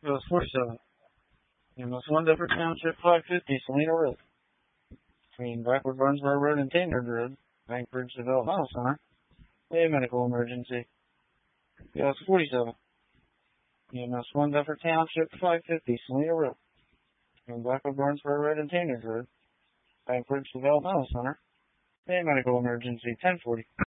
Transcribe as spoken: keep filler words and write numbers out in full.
Goes forty-seven. E M S one, Deptford Township, five fifty, Salina Road. Between Blackwood Barnesboro Road and Tainard Road, Bankbridge Developmental Center. A medical emergency. Goes forty-seven. E M S one, Deptford Township, five fifty, Salina Road. Between Blackwood Barnesboro Road and Tainard Road, Bankbridge Developmental Center. A medical emergency. ten forty.